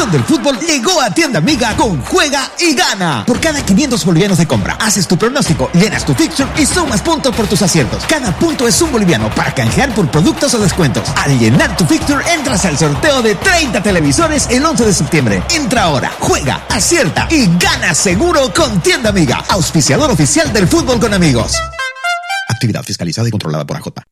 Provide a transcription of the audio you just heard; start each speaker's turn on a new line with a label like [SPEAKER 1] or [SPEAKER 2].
[SPEAKER 1] pasión del fútbol llegó a Tienda Amiga con Juega y Gana. Por cada 500 bolivianos de compra, haces tu pronóstico, llenas tu fixture y sumas puntos por tus aciertos. Cada punto es un boliviano para canjear por productos o descuentos. Al llenar tu fixture, entras al sorteo de 30 televisores el 11 de septiembre. Entra ahora, juega, acierta y gana seguro con Tienda Amiga, auspiciador oficial del fútbol con amigos. Actividad fiscalizada y controlada por AJOTA.